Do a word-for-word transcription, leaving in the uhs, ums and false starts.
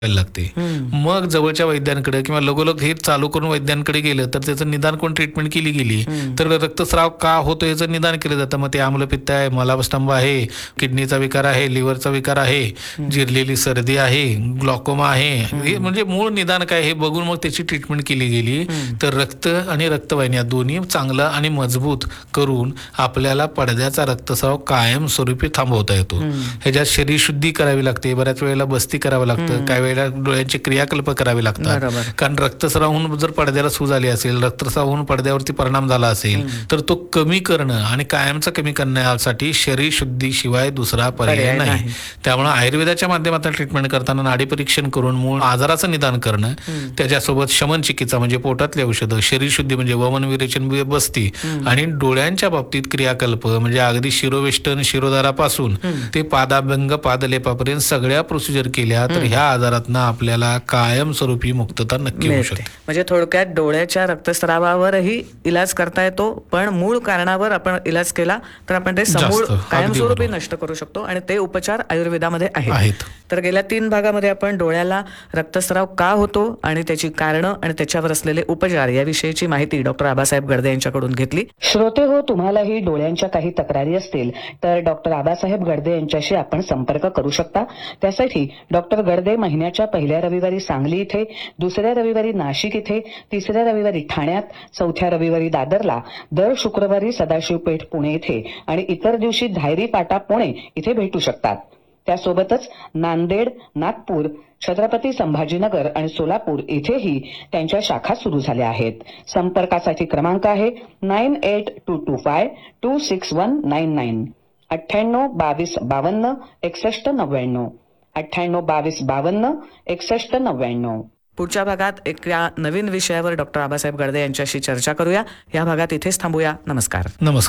लागते. मग जवळच्या वैद्यांकडे किंवा लगोलग हे चालू करून वैद्यांकडे गेलं तर त्याचं निदान कोण ट्रीटमेंट केली गेली तर रक्तस्राव का होतो याचं निदान केलं जातं. मग ते आम्लपित्त आहे, मलास्तंभ आहे, किडनीचा विकार आहे, लिव्हरचा विकार आहे, जिरलेली सर्दी आहे, ग्लॉकोमा आहे, हे म्हणजे मूळ निदान काय हे बघून मग त्याची ट्रीटमेंट केली गेली तर रक्त आणि रक्तवाहिन्या दोन्ही चांगलं आणि मजबूत करून आपल्याला पडद्याचा रक्तस्राव कायमस्वरूपी थांबवता येतो. ह्याच्यात शरीर शुद्धी करावी लागते, बऱ्याच वेळेला बस्ती करावं लागतं, काही डोळ्यांचे क्रियाकल्प करावे लागतात. कारण रक्तस्राव होऊन जर पडद्याला सूज आली असेल, रक्तस्राव होऊन पडद्यावरती परिणाम झाला असेल तर तो कमी करणं आणि कायमचा कमी करण्यासाठी शरीर शुद्धी शिवाय दुसरा पर्याय नाही. त्यामुळे आयुर्वेदाच्या माध्यमातून ट्रीटमेंट करताना नाडी परीक्षण करून मूळ आजाराचं निदान करणं, त्याच्यासोबत शमन चिकित्सा म्हणजे पोटातली औषधं, शरीर शुद्धी म्हणजे वमन विरेचन बस्ती आणि डोळ्यांच्या बाबतीत क्रियाकल्प म्हणजे अगदी शिरोवेष्टन शिरोधारापासून ते पादाभंग पादलेपापर्यंत सगळ्या प्रोसिजर केल्या तर ह्या आजारात आपल्याला कायमस्वरूपी मुक्तता नक्की होऊ शकते. म्हणजे थोडक्यात डोळ्याच्या रक्तस्रावावरही इलाज करता येतो, पण मूळ कारणावर आपण इलाज केला तर आपण ते समूळ कायमस्वरूपी नष्ट करू शकतो आणि ते उपचार आयुर्वेदामध्ये आहेत. तर गेल्या तीन भागामध्ये आपण डोळ्याला रक्तस्राव का होतो आणि त्याची कारणं आणि त्याच्यावर असलेले उपचार याविषयीची माहिती डॉक्टर आबासाहेब गडदे यांच्याकडून घेतली. श्रोते हो, तुम्हालाही डोळ्यांच्या काही तक्रारी असतील तर डॉक्टर आबासाहेब गडदे यांच्याशी आपण संपर्क करू शकता. त्यासाठी डॉक्टर गडदे महिन्याच्या पहिल्या रविवारी सांगली इथे, दुसऱ्या रविवारी नाशिक इथे, तिसऱ्या रविवारी ठाण्यात, चौथ्या रविवारी दादरला, दर शुक्रवारी सदाशिव पेठ पुणे इथे आणि इतर दिवशी धायरी पाटा पुणे इथे भेटू शकतात. त्यासोबतच नांदेड, नागपूर, छत्रपती संभाजीनगर आणि सोलापूर इथेही त्यांच्या शाखा सुरू झाल्या आहेत. संपर्कासाठी क्रमांक आहे nine eight to to five to six one nine nine अठ्ठ्याण्णव बावीस बावन्न एकसष्ट नव्याण्णव अठ्ठ्याण्णव बावीस बावन्न एकसष्ट नव्याण्णव. पुढच्या भागात एका नवीन विषयावर डॉक्टर आबासाहेब गडदे यांच्याशी चर्चा करूया. या भागात इथेच थांबूया. नमस्कार. नमस्कार.